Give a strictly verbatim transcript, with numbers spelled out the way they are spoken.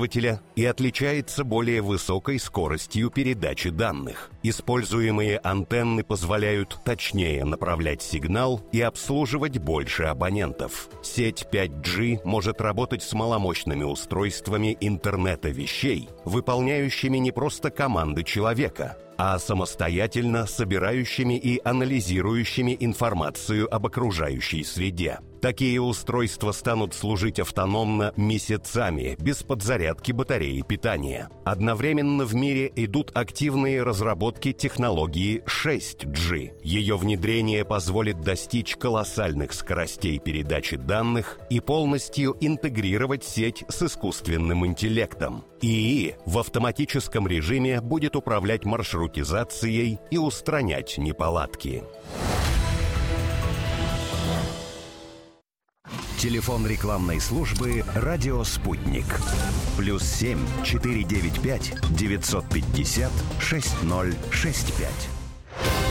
пользователя и отличается более высокой скоростью передачи данных. Используемые антенны позволяют точнее направлять сигнал и обслуживать больше абонентов. Сеть пять джи может работать с маломощными устройствами интернета вещей, выполняющими не просто команды человека, а самостоятельно собирающими и анализирующими информацию об окружающей среде. Такие устройства станут служить автономно месяцами, без подзарядки батареи питания. Одновременно в мире идут активные разработки технологии шесть джи. Ее внедрение позволит достичь колоссальных скоростей передачи данных и полностью интегрировать сеть с искусственным интеллектом. ИИ в автоматическом режиме будет управлять маршрутизацией и устранять неполадки. Телефон рекламной службы «Радио Спутник». Плюс семь четыре девять пять девятьсот пятьдесят шесть ноль шесть пять.